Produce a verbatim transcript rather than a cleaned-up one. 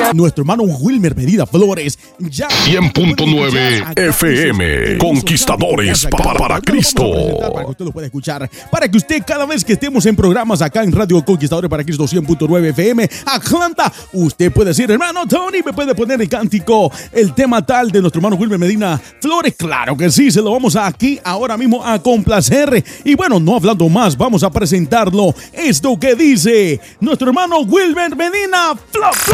Nuestro hermano Wilmer Medina Flores ya cien punto nueve F M, Conquistadores para, para Cristo. Para que usted lo pueda escuchar, para que usted cada vez que estemos en programas acá en Radio Conquistadores para Cristo cien punto nueve F M, Atlanta, usted puede decir, hermano Tony, me puede poner el cántico, el tema tal de nuestro hermano Wilmer Medina Flores. Claro que sí, se lo vamos aquí ahora mismo a complacer. Y bueno, no hablando más, vamos a presentarlo. Esto que dice nuestro hermano Wilmer Medina Flores.